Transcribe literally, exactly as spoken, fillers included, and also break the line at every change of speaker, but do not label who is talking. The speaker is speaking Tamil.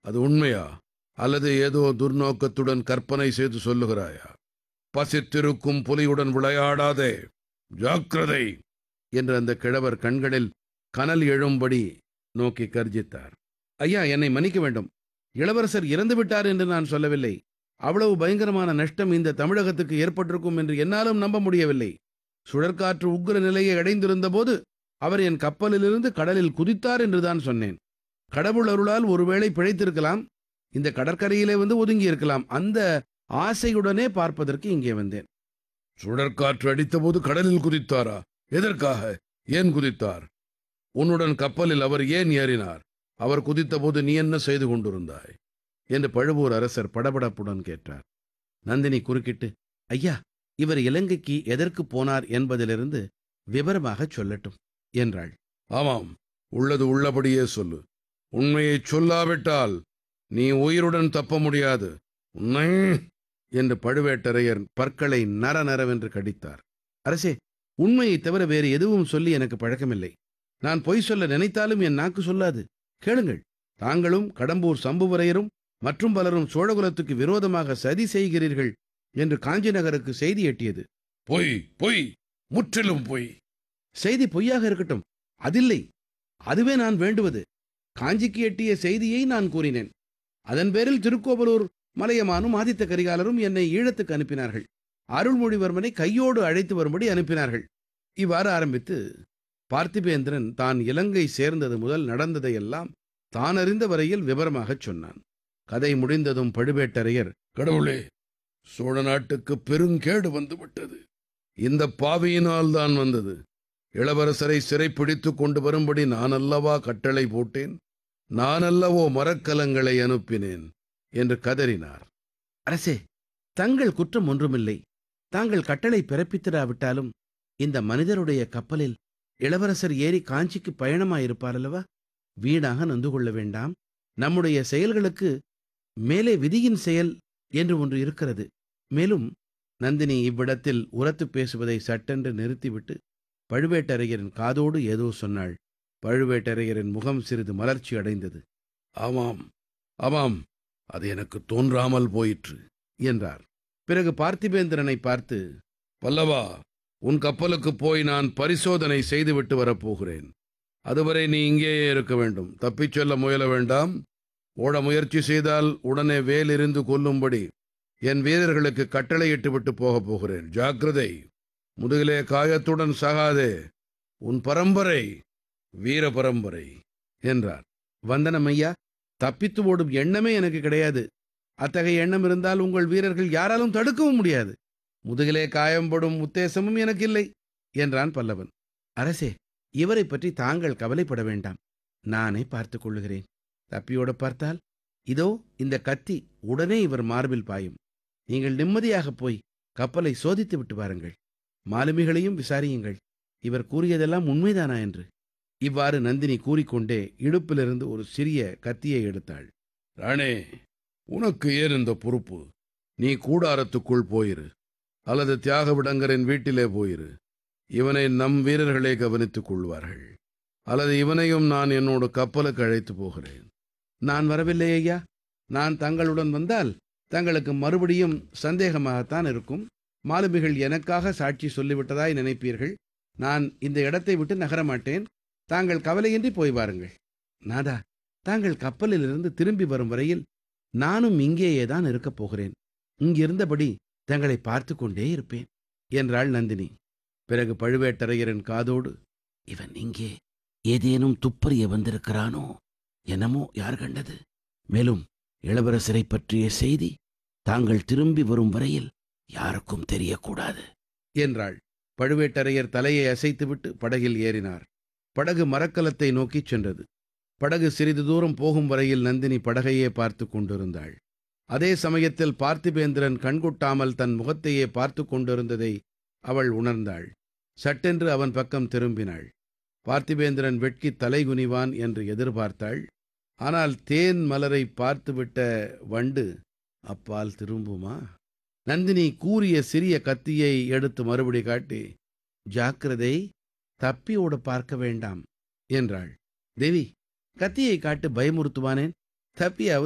அது உண்மையா? அல்லது ஏதோ துர்நோக்கத்துடன் கற்பனை செய்து சொல்லுகிறாயா? பசித்திருக்கும் புலியுடன் விளையாடாதே, ஜாக்கிரதை என்று அந்த கிழவர் கண்களில் கனல் எழும்படி நோக்கி கர்ஜித்தார். ஐயா, என்னை மன்னிக்க வேண்டும். இளவரசர் இறந்து விட்டார் என்று நான் சொல்லவில்லை. அவ்வளவு பயங்கரமான நஷ்டம் இந்த தமிழகத்துக்கு ஏற்பட்டிருக்கும் என்று என்னாலும் நம்ப முடியவில்லை. சுழற்காற்று உக்கிர நிலையை அடைந்திருந்த போது அவர் என் கப்பலிலிருந்து கடலில் குதித்தார் என்றுதான் சொன்னேன். கடவுள் அருளால் ஒருவேளை பிழைத்திருக்கலாம், இந்த கடற்கரையிலே வந்து ஒதுங்கி இருக்கலாம். அந்த ஆசையுடனே பார்ப்பதற்கு இங்கே வந்தேன். சுழற்காற்று அடித்தபோது கடலில் குதித்தாரா? எதற்காக? ஏன் குதித்தார்? உன்னுடன் கப்பலில் அவர் ஏன் ஏறினார்? அவர் குதித்தபோது நீ என்ன செய்து கொண்டிருந்தாய் என்று பழுவூர் அரசர் படபடப்புடன் கேட்டார். நந்தினி குறுக்கிட்டு, ஐயா, இவர் இலங்கைக்கு எதற்கு போனார் என்பதிலிருந்து விவரமாகச் சொல்லட்டும் என்றாள். ஆமாம், உள்ளது உள்ளபடியே சொல்லு. உண்மையைச் சொல்லாவிட்டால் நீ உயிருடன் தப்ப முடியாது. உண்மை என்று பழுவேட்டரையர் பற்களை நர நரவென்று கடித்தார். அரசே, உண்மையைத் தவிர வேறு எதுவும் சொல்லி எனக்கு பழக்கமில்லை. நான் பொய் சொல்ல நினைத்தாலும் என் நாக்கு சொல்லாது. கேளுங்கள், தாங்களும் கடம்பூர் சம்புவரையரும் மற்றும் பலரும் சோழகுலத்துக்கு விரோதமாக சதி செய்கிறீர்கள் என்று காஞ்சி நகருக்கு செய்தி எட்டியது. பொய், பொய், முற்றிலும் பொய். செய்தி பொய்யாக இருக்கட்டும், அதில்லை. அதுவே நான் வேண்டுவது. காஞ்சிக்கு எட்டிய செய்தியை நான் கூறினேன். அதன் பேரில் திருக்கோவலூர் மலையமானும் ஆதித்த கரிகாலரும் என்னை ஈழத்துக்கு அனுப்பினார்கள். அருள்மொழிவர்மனை கையோடு அழைத்து வரும்படி அனுப்பினார்கள். இவ்வாறு ஆரம்பித்து பார்த்திபேந்திரன் தான் இலங்கை சேர்ந்தது முதல் நடந்ததையெல்லாம் தான் அறிந்த வரையில் விவரமாகச் சொன்னான். கதை முடிந்ததும் பழுவேட்டரையர், கடவுளே, சோழ நாட்டுக்கு பெருங்கேடு வந்துவிட்டது. இந்த பாவியினால் தான் வந்தது. இளவரசரை சிறைப்பிடித்துக் கொண்டு வரும்படி நான் அல்லவா கட்டளை போட்டேன்? நான் அல்லவோ மரக்கலங்களை அனுப்பினேன் என்று கதறினார். அரசே, தங்கள் குற்றம் ஒன்றுமில்லை. தாங்கள் கட்டளை பிறப்பித்திராவிட்டாலும் இந்த மனிதருடைய கப்பலில் இளவரசர் ஏறி காஞ்சிக்கு பயணமாயிருப்பார் அல்லவா? வீணாக நொந்து கொள்ள வேண்டாம். நம்முடைய செயல்களுக்கு மேலே விதியின் செயல் என்று ஒன்று இருக்கிறது. மேலும் நந்தினி இவ்விடத்தில் உரத்து பேசுவதை சட்டென்று நிறுத்திவிட்டு பழுவேட்டரையரின் காதோடு ஏதோ சொன்னாள். பழுவேட்டரையரின் முகம் சிறிது மலர்ச்சி அடைந்தது. ஆமாம், ஆமாம், அது எனக்கு தோன்றாமல் போயிற்று என்றார். பிறகு பார்த்திபேந்திரனை பார்த்து, பல்லவா, உன் கப்பலுக்கு போய் நான் பரிசோதனை செய்துவிட்டு வரப்போகிறேன். அதுவரை நீ இங்கேயே இருக்க வேண்டும். தப்பிச் செல்ல முயல வேண்டாம். ஓட முயற்சி செய்தால் உடனே வேலிருந்து கொல்லும்படி என் வீரர்களுக்கு கட்டளையிட்டு விட்டு போகப் போகிறேன். ஜாக்கிரதை, முதுகிலே காயத்துடன் சாகாதே. உன் பரம்பரை வீர பரம்பரை என்றார். வந்தனம் ஐயா, தப்பித்து ஓடும் எண்ணமே எனக்கு கிடையாது. அத்தகைய எண்ணம் இருந்தால் உங்கள் வீரர்கள் யாராலும் தடுக்கவும் முடியாது. முதுகிலே காயம்படும் உத்தேசமும் எனக்கு இல்லை என்றான் பல்லவன். அரசே, இவரை பற்றி தாங்கள் கவலைப்பட வேண்டாம். நானே பார்த்துக் கொள்ளுகிறேன். தப்பியோட பார்த்தால் இதோ இந்த கத்தி உடனே இவர் மார்பில் பாயும். நீங்கள் நிம்மதியாக போய் கப்பலை சோதித்து விட்டு வாருங்கள். மாலுமிகளையும் விசாரியுங்கள். இவர் கூறியதெல்லாம் உண்மைதானா என்று. இவ்வாறு நந்தினி கூறிக்கொண்டே இடுப்பிலிருந்து ஒரு சிறிய கத்தியை எடுத்தாள். ராணே, உனக்கு ஏன் இந்த பொறுப்பு? நீ கூடாரத்துக்குள் போயிரு, அல்லது தியாகவிடங்கரின் வீட்டிலே போயிரு. இவனை நம் வீரர்களே கவனித்துக் கொள்வார்கள். அல்லது இவனையும் நான் என்னோடு கப்பலுக்கு அழைத்து போகிறேன். நான் வரவில்லை ஐயா. நான் தங்களுடன் வந்தால் தங்களுக்கு மறுபடியும் சந்தேகமாகத்தான் இருக்கும். மாலுமிகள் எனக்காக சாட்சி சொல்லிவிட்டதாய் நினைப்பீர்கள். நான் இந்த இடத்தை விட்டு நகரமாட்டேன். தாங்கள் கவலையின்றி போய் வாருங்கள். நாதா, தாங்கள் கப்பலிலிருந்து திரும்பி வரும் வரையில் நானும் இங்கேயேதான் இருக்கப் போகிறேன். இங்கிருந்தபடி தங்களை பார்த்து கொண்டே இருப்பேன் என்றாள் நந்தினி. பிறகு பழுவேட்டரையரின் காதோடு, இவன் இங்கே ஏதேனும் துப்பறிய வந்திருக்கிறானோ என்னமோ, யார் கண்டது? மேலும் இளவரசரை பற்றிய செய்தி தாங்கள் திரும்பி வரும் வரையில் யாருக்கும் தெரியக்கூடாது என்றாள். பழுவேட்டரையர் தலையை அசைத்துவிட்டு படகில் ஏறினார். படகு மரக்கலத்தை நோக்கிச் சென்றது. படகு சிறிது தூரம் போகும் வரையில் நந்தினி படகையே பார்த்து கொண்டிருந்தாள். அதே சமயத்தில் பார்த்திபேந்திரன் கண்கொட்டாமல் தன் முகத்தையே பார்த்து கொண்டிருந்ததை அவள் உணர்ந்தாள். சட்டென்று அவன் பக்கம் திரும்பினாள். பார்த்திபேந்திரன் வெட்கி தலைகுனிவான் என்று எதிர்பார்த்தாள். ஆனால் தேன் மலரை பார்த்துவிட்ட வண்டு அப்பால் திரும்புமா? நந்தினி கூறிய சிறிய கத்தியை எடுத்து மறுபடி காட்டி, ஜாக்கிரதை, தப்பியோடு பார்க்க வேண்டாம் என்றாள். தேவி, கத்தியை காட்டு பயமுறுத்துவானேன்? தப்பியாவது